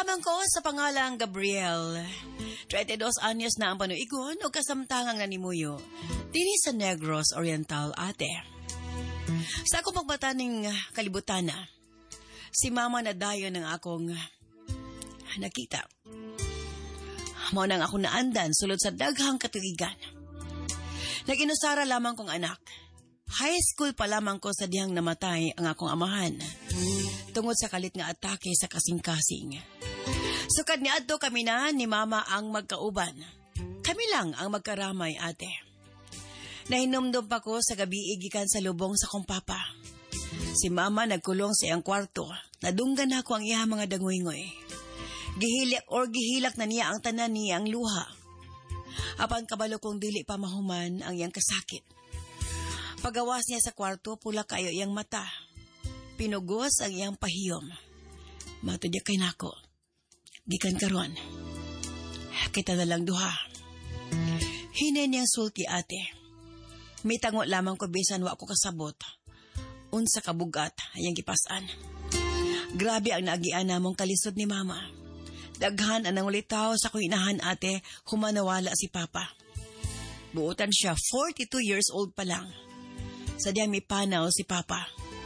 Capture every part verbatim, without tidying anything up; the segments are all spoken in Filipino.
lamang ko sa pangalang Gabriel. twenty-dos anyos na ang panuigon o kasamtangang nanimuyo. Dini sa Negros Oriental, ate. Sa akong pagbataning kalibutan na, si mama na dayon ng akong nakita. Mao nang ako naandan sulod sa daghang katuigan. Nag-inusara lamang kong anak. High school pa lamang ko sa dihang namatay ang akong amahan. Tungod sa kalit nga atake sa kasing-kasing. Sukad ni adto kami na ni mama ang magkauban. Kami lang ang magkaramay, ate. Nahinumdum pa ko sa gabi igikan sa lubong sa kong papa. Si mama nagkulong sa iyang kwarto. Nadunggan ako ang iyang mga dangoy-ngoy. Gihilak or gihilak na niya ang tanan niya ang luha. Apan kabalo kong dili pa mahuman ang iyang kasakit. Pagawas niya sa kwarto, pula kayo iyang mata. Pinugos ang iyang pahiyom. Matudya kay nako. Gikan karon. Kita na lang duha. Hinay niyang sulti, ate. May tango lamang ko bisan wa ko kasabot. Unsa kabugat ayang gipasan. Grabe ang naagian namong kalisod ni mama. Daghan anang ulitaw sa kuinahan, ate, humanawala si papa. Buutan siya, forty-two years old pa lang. Sa diyang may panaw si papa.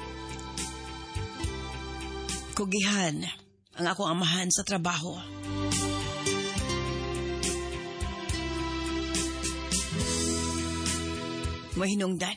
Kugihan ang akong amahan sa trabaho. Mahinungdan.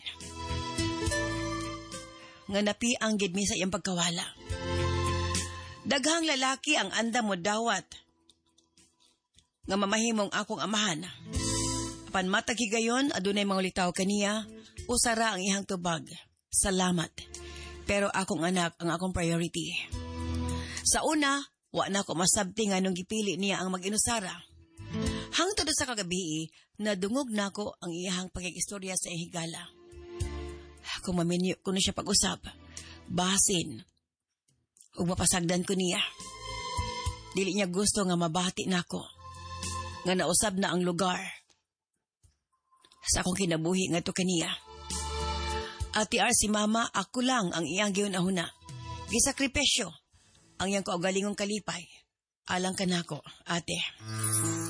Nga napi ang gidmi sa iyang pagkawala. Daghang lalaki ang anda mo dawat. Nga mamahimong akong amahan. Apan matag higayon, adunay mga ulitaw kaniya, usara ang ihang tubag. Salamat. Pero akong anak ang akong priority. Sa una, wa na ko masabti nga nung gipili niya ang mag-inusara. Hangtod sa kagabi, nadungog na ko ang iyang pagkikistorya sa ihigala. Kung maminyo ko na siya pag-usap, basin, ug mapasagdan ko niya. Dili niya gusto nga mabati na ko, nga nausab na ang lugar. Sa akong kinabuhi nga to kaniya. Ati ar si mama, ako lang ang iyang giunahuna. Gisakripisyo ang iyang kaugalingong kalipay. Alang ka nako, ate.